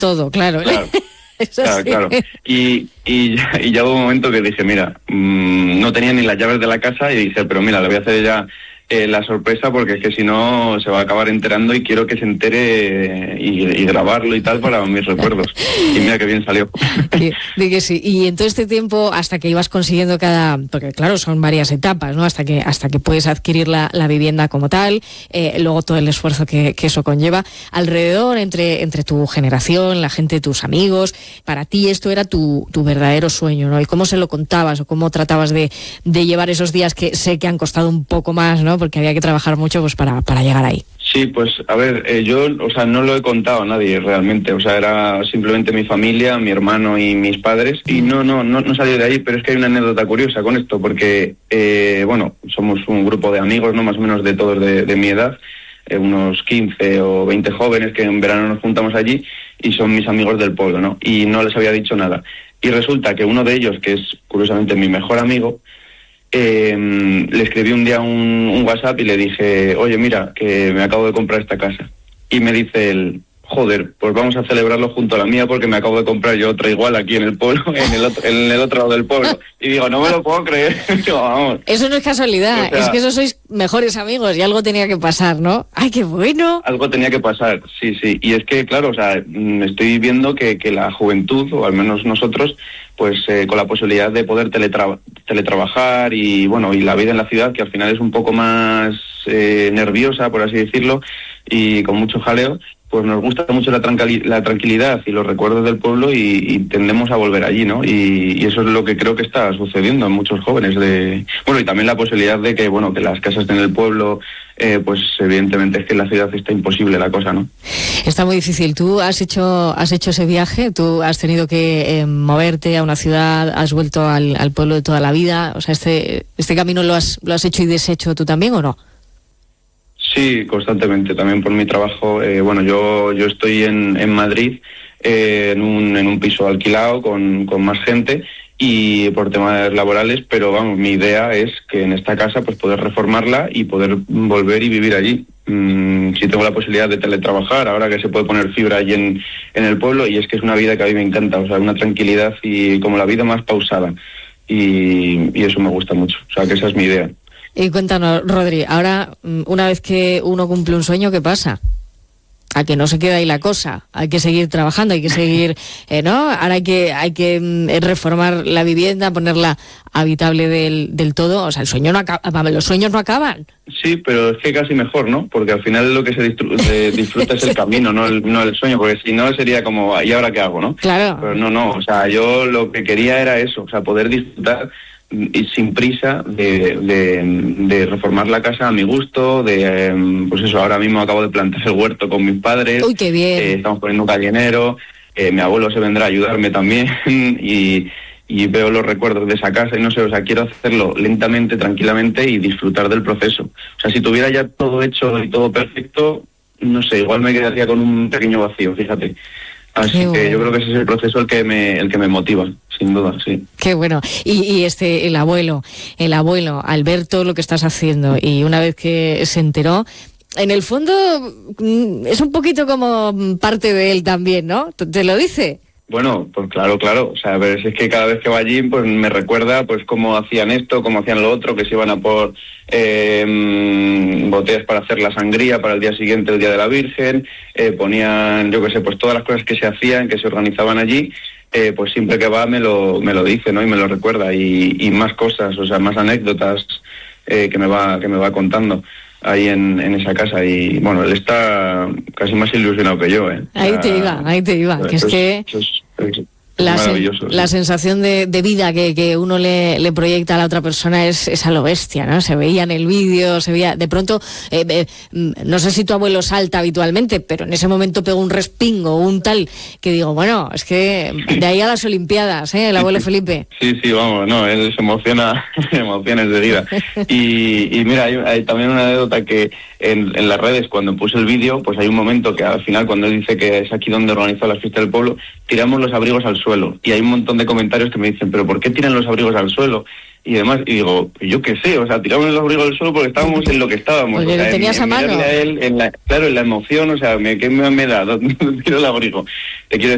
todo, claro. Claro. Eso Claro, sí. claro. Y ya hubo un momento que dije, mira, no tenía ni las llaves de la casa y dije, pero mira, le voy a hacer ya la sorpresa porque es que si no se va a acabar enterando y quiero que se entere y grabarlo y tal para mis recuerdos. Y mira qué bien salió. De que sí. Y en todo este tiempo, hasta que ibas consiguiendo porque claro, son varias etapas, ¿no? Hasta que puedes adquirir la vivienda como tal, luego todo el esfuerzo que eso conlleva. Alrededor, entre tu generación, la gente, tus amigos, para ti esto era tu verdadero sueño, ¿no? ¿Y cómo se lo contabas o cómo tratabas de llevar esos días que sé que han costado un poco más, ¿no? Porque había que trabajar mucho pues para llegar ahí. Sí, pues a ver, yo, no lo he contado a nadie realmente, era simplemente mi familia, mi hermano y mis padres, y no salí de ahí, pero es que hay una anécdota curiosa con esto, porque, somos un grupo de amigos, ¿no? Más o menos de todos de mi edad, unos 15 o 20 jóvenes que en verano nos juntamos allí, y son mis amigos del pueblo, ¿no? Y no les había dicho nada. Y resulta que uno de ellos, que es curiosamente mi mejor amigo, le escribí un día un WhatsApp y le dije, oye, mira, que me acabo de comprar esta casa. Y me dice él, joder, pues vamos a celebrarlo junto a la mía porque me acabo de comprar yo otra igual aquí en el pueblo, en el otro lado del pueblo. Y digo, no me lo puedo creer. Digo, vamos. Eso no es casualidad, es que esos sois mejores amigos y algo tenía que pasar, ¿no? ¡Ay, qué bueno! Algo tenía que pasar, sí. Y es que, claro, estoy viendo que la juventud, o al menos nosotros, pues con la posibilidad de poder teletrabajar y la vida en la ciudad, que al final es un poco más nerviosa, por así decirlo, y con mucho jaleo, pues nos gusta mucho la tranquilidad y los recuerdos del pueblo y tendemos a volver allí, ¿no? Y eso es lo que creo que está sucediendo en muchos jóvenes. Y también la posibilidad de que las casas estén en el pueblo, pues evidentemente es que en la ciudad está imposible la cosa, ¿no? Está muy difícil. Tú has hecho ese viaje, tú has tenido que moverte a una ciudad, has vuelto al pueblo de toda la vida. O sea, este camino lo has hecho y deshecho tú también, ¿o no? Sí, constantemente, también por mi trabajo. Yo estoy en Madrid, en un piso alquilado con más gente y por temas laborales, pero vamos, mi idea es que en esta casa pues poder reformarla y poder volver y vivir allí. Si tengo la posibilidad de teletrabajar, ahora que se puede poner fibra allí en el pueblo, y es que es una vida que a mí me encanta, una tranquilidad y como la vida más pausada, y eso me gusta mucho, que esa es mi idea. Y cuéntanos, Rodri, ahora, una vez que uno cumple un sueño, ¿qué pasa? A que no se queda ahí la cosa, hay que seguir trabajando, hay que seguir, ¿no? Ahora hay que reformar la vivienda, ponerla habitable del todo. O sea, los sueños no acaban. Sí, pero es que casi mejor, ¿no? Porque al final lo que se disfruta es el camino, no el sueño, porque si no sería como, ¿y ahora qué hago, no? Claro. Pero no, yo lo que quería era eso, poder disfrutar y sin prisa de reformar la casa a mi gusto, ahora mismo acabo de plantar el huerto con mis padres. Uy, qué bien. Estamos poniendo un gallinero, mi abuelo se vendrá a ayudarme también y veo los recuerdos de esa casa y no sé, quiero hacerlo lentamente, tranquilamente y disfrutar del proceso. Si tuviera ya todo hecho y todo perfecto, no sé, igual me quedaría con un pequeño vacío, fíjate. Así que yo creo que ese es el proceso el que me motiva, sin duda, sí. Qué bueno. Y el abuelo, al ver todo lo que estás haciendo y una vez que se enteró, en el fondo es un poquito como parte de él también, ¿no? ¿Te lo dice? Bueno, pues claro, pero es que cada vez que va allí, pues me recuerda pues cómo hacían esto, cómo hacían lo otro, que se iban a por botellas para hacer la sangría para el día siguiente, el Día de la Virgen, ponían, yo qué sé, pues todas las cosas que se hacían, que se organizaban allí, pues siempre que va me lo dice, ¿no? Y me lo recuerda, y más cosas, más anécdotas que me va contando ahí en esa casa, y bueno, él está casi más ilusionado que yo, Ahí te iba, que es que la sensación de vida que uno le proyecta a la otra persona es a lo bestia, ¿no? Se veía en el vídeo, de pronto, no sé si tu abuelo salta habitualmente, pero en ese momento pegó un respingo, un tal, que digo, bueno, es que de ahí a las Olimpiadas, el abuelo Felipe. Sí, vamos, no, él se emociona enseguida. Y mira, hay también una anécdota que en las redes, cuando puse el vídeo, pues hay un momento que al final, cuando él dice que es aquí donde organizó la fiesta del pueblo, tiramos los abrigos al suelo, y hay un montón de comentarios que me dicen, pero ¿por qué tiran los abrigos al suelo? Y demás, y digo, yo qué sé, tiramos los abrigos al suelo porque estábamos en lo que estábamos. Porque lo tenías a mano. A él, en la emoción, ¿qué me da? ¿Dónde tiro el abrigo? Te quiero